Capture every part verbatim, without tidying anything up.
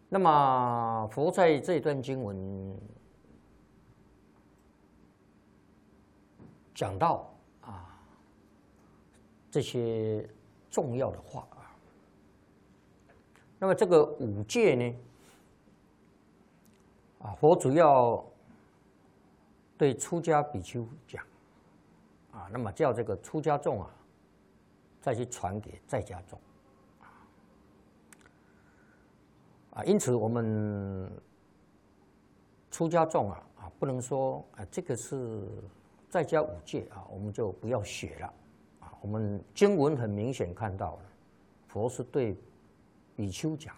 那么佛在这一段经文讲到啊这些重要的话啊，那么这个五戒呢，啊，佛主要对出家比丘讲啊，那么叫这个出家众啊，再去传给在家众啊，因此我们出家众啊啊，不能说啊这个是在家五戒啊，我们就不要学了啊。我们经文很明显看到了，佛是对比丘讲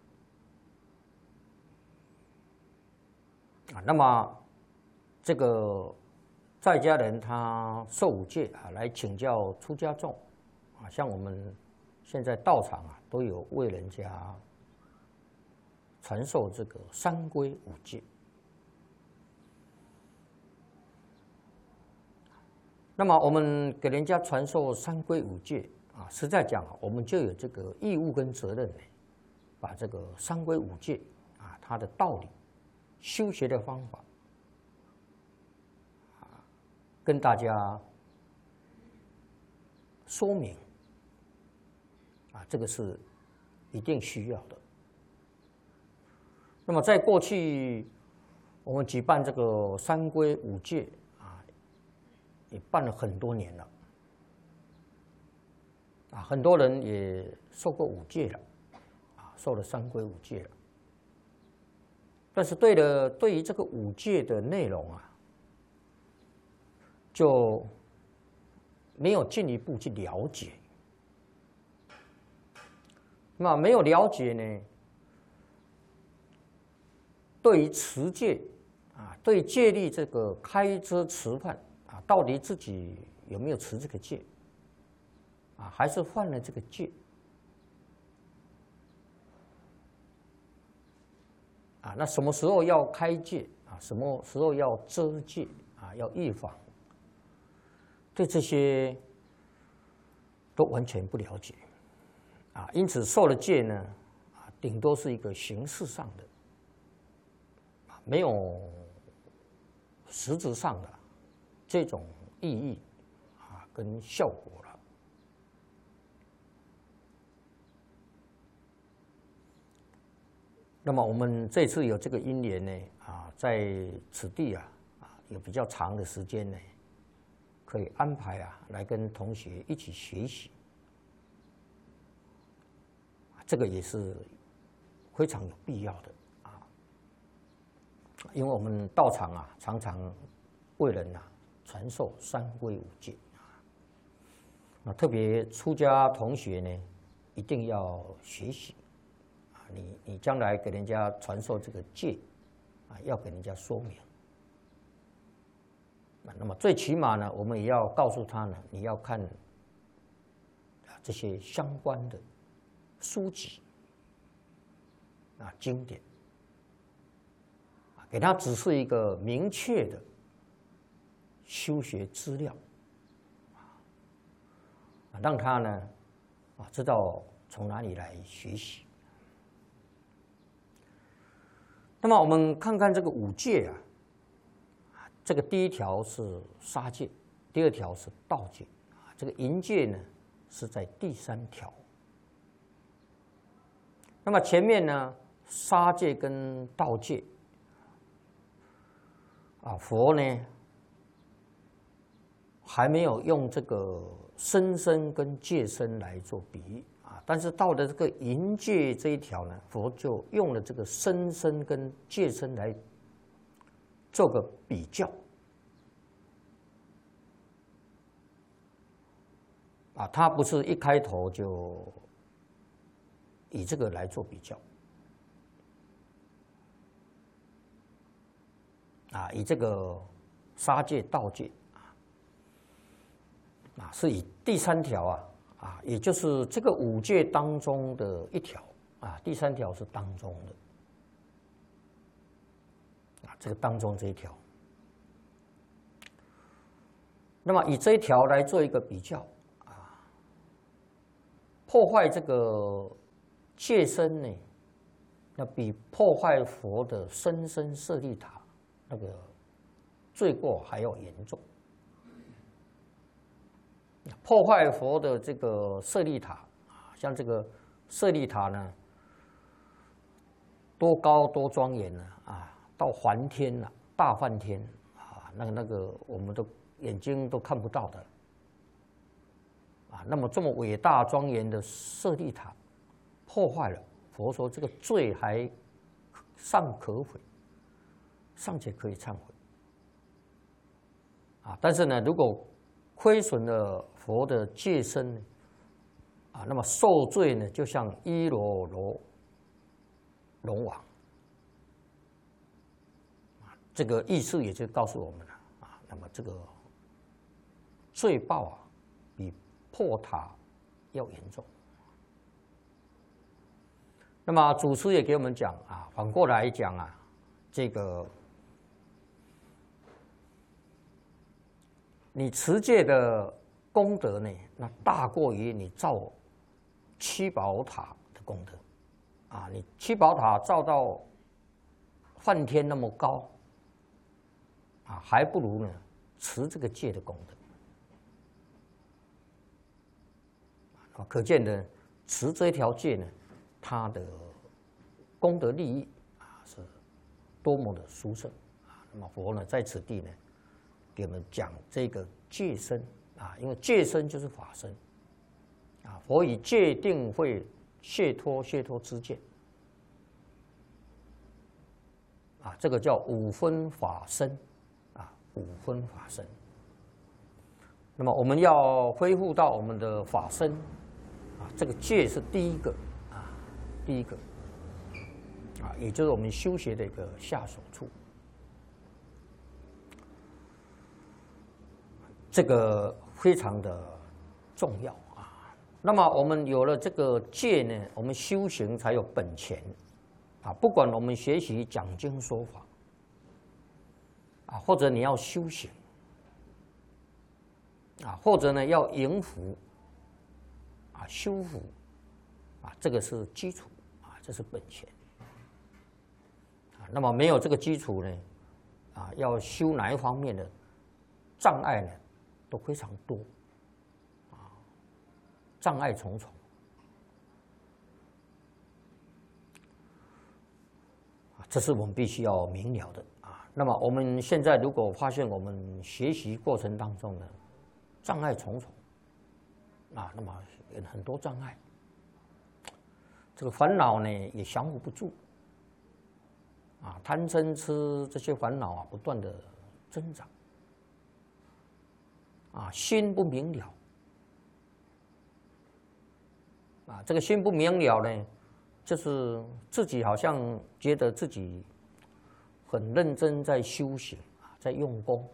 的啊。那么这个在家人他受五戒啊，来请教出家众啊，像我们现在道场啊，都有为人家传授这个三归五戒。那么我们给人家传授三归五戒啊，实在讲啊，我们就有这个义务跟责任呢，把这个三归五戒啊，它的道理、修学的方法啊，跟大家说明啊，这个是一定需要的。那么在过去，我们举办这个三归五戒啊，也办了很多年了，啊，很多人也受过五戒了，啊，受了三归五戒了。但是对了，对于这个五戒的内容啊，就没有进一步去了解。那没有了解呢？对于持戒啊，对戒律这个开遮持犯啊，到底自己有没有持这个戒啊，还是犯了这个戒啊？那什么时候要开戒啊？什么时候要遮戒啊？要预防？对这些都完全不了解啊，因此受了戒呢，啊，顶多是一个形式上的。没有实质上的这种意义啊，跟效果了。那么我们这次有这个因缘呢，啊，在此地啊，啊，有比较长的时间呢，可以安排啊，来跟同学一起学习，这个也是非常有必要的。因为我们道场啊，常常为人啊传授三归五戒啊，特别出家同学呢，一定要学习啊，你你将来给人家传授这个戒啊，要给人家说明。那么最起码呢，我们也要告诉他呢，你要看这些相关的书籍啊、经典。给他只是一个明确的修学资料，啊，让他呢啊知道从哪里来学习。那么我们看看这个五戒啊，这个第一条是杀戒，第二条是盗戒，啊，这个淫戒呢是在第三条。那么前面呢，杀戒跟盗戒。啊，佛呢还没有用这个身身跟戒身来做比喻啊，但是到了这个淫戒这一条呢，佛就用了这个身身跟戒身来做个比较啊，他不是一开头就以这个来做比较。啊，以这个杀戒、盗戒啊，啊，是以第三条啊，啊，也就是这个五戒当中的一条啊，第三条是当中的啊，这个当中这一条。那么以这一条来做一个比较啊，破坏这个戒身呢， 那比破坏佛的深深舍利塔那个罪过还要严重。破坏佛的这个舍利塔啊，像这个舍利塔呢，多高多庄严呢啊，到梵天了、啊，大梵天啊，那个那个我们的眼睛都看不到的啊。那么这么伟大庄严的舍利塔破坏了，佛说这个罪还尚可悔，尚且可以忏悔啊。但是呢，如果亏损了佛的戒身呢，啊，那么受罪呢，就像伊罗罗龙王，啊，这个意思也就告诉我们了啊，那么这个罪报啊，比破塔要严重。那么祖师也给我们讲啊，反过来讲啊，这个。你持戒的功德呢，那大过于你造七宝塔的功德，啊，你七宝塔造到梵天那么高，啊，还不如呢持这个戒的功德。啊，可见的持这一条戒呢，它的功德利益啊是多么的殊胜啊！那么佛呢在此地呢，给我们讲这个戒身啊，因为戒身就是法身啊，佛以戒定慧解脱解脱之戒啊，这个叫五分法身啊，五分法身。那么我们要恢复到我们的法身啊，这个戒是第一个啊，第一个啊，也就是我们修学的一个下手处。这个非常的重要啊。那么我们有了这个戒呢，我们修行才有本钱啊。不管我们学习讲经说法啊，或者你要修行啊，或者呢要迎福啊、修福啊，这个是基础啊，这是本钱啊。那么没有这个基础呢，啊，要修哪一方面的障碍呢？都非常多，啊，障碍重重，啊，这是我们必须要明了的啊。那么我们现在如果发现我们学习过程当中呢，障碍重重，啊，那么很多障碍，这个烦恼呢也降服不住，啊，贪嗔痴这些烦恼啊不断的增长。啊，心不明了，啊，这个心不明了呢，就是自己好像觉得自己很认真在修行啊，在用功，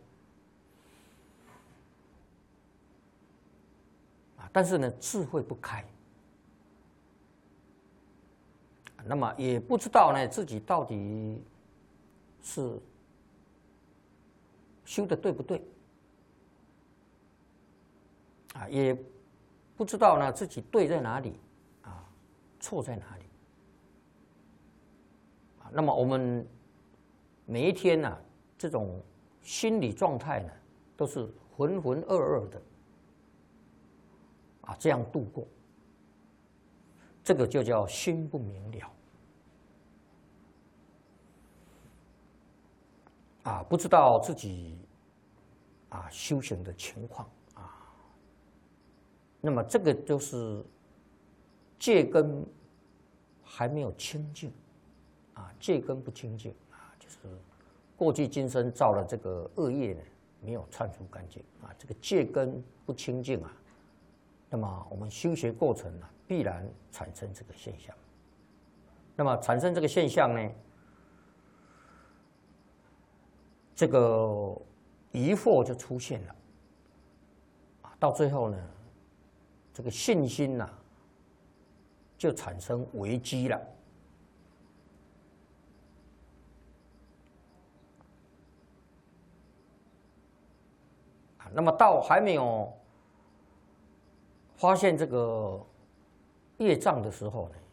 啊，但是呢，智慧不开，那么也不知道呢自己到底是修的对不对。啊，也不知道呢自己对在哪里，啊，错在哪里。啊，那么我们每一天呢、啊，这种心理状态呢，都是浑浑噩噩的，啊，这样度过，这个就叫心不明了。啊，不知道自己啊修行的情况。那么这个就是戒根还没有清净，啊，戒根不清净啊，就是过去今生造了这个恶业呢，没有忏除干净啊，这个戒根不清净啊，那么我们修学过程呢，必然产生这个现象。那么产生这个现象呢，这个疑惑就出现了，啊，到最后呢。这个信心呐、啊，就产生危机了。啊，那么到还没有发现这个业障的时候呢，